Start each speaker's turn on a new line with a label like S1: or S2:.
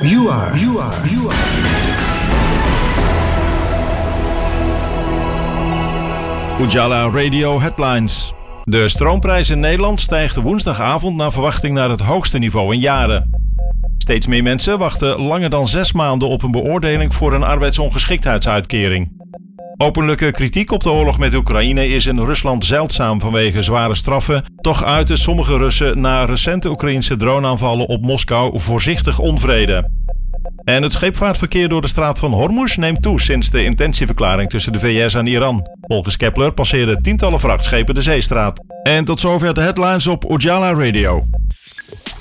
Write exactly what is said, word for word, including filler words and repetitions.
S1: You are, you are, you are.
S2: Ujala Radio Headlines. De stroomprijs in Nederland stijgt woensdagavond naar verwachting naar het hoogste niveau in jaren. Steeds meer mensen wachten langer dan zes maanden op een beoordeling voor een arbeidsongeschiktheidsuitkering. Openlijke kritiek op de oorlog met Oekraïne is in Rusland zeldzaam vanwege zware straffen. Toch uiten sommige Russen na recente Oekraïnse droneaanvallen op Moskou voorzichtig onvrede. En het scheepvaartverkeer door de straat van Hormuz neemt toe sinds de intentieverklaring tussen de V S en Iran. Volgens Kepler passeerden tientallen vrachtschepen de zeestraat. En tot zover de headlines op Ujala Radio.